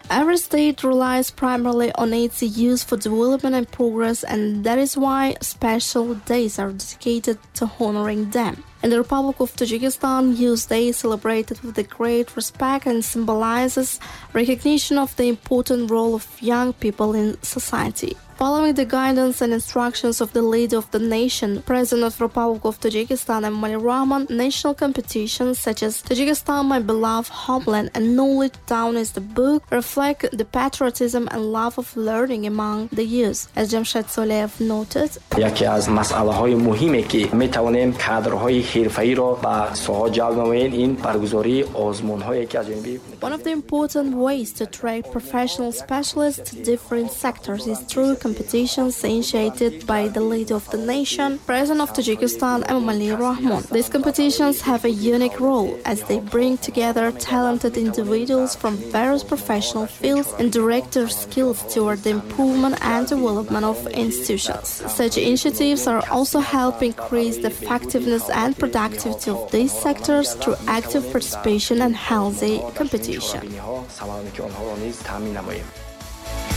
Every state relies primarily on its youth for development and progress, and that is why special days are dedicated to honoring them. In the Republic of Tajikistan, Youth Day is celebrated with great respect and symbolizes recognition of the important role of young people in society. Following the guidance and instructions of the leader of the nation, President of the Republic of Tajikistan Emomali Rahmon, national competitions such as Tajikistan, My Beloved Homeland and Knowledge Town is the book reflect the patriotism and love of learning among the youth. As Jamshed Soleyev noted, یکی از مسئله‌های مهمی که می‌توانیم کادرهای حرفه‌ای را به ساحه جلب نماییم این برگزاری آزمون‌هایی که از جانب one of the important ways to attract professional specialists to different sectors is through competitions initiated by the leader of the nation, President of Tajikistan Emomali Rahmon. These competitions have a unique role as they bring together talented individuals from various professional fields and direct their skills toward the improvement and development of institutions. Such initiatives are also help increase the effectiveness and productivity of these sectors through active participation and healthy competition.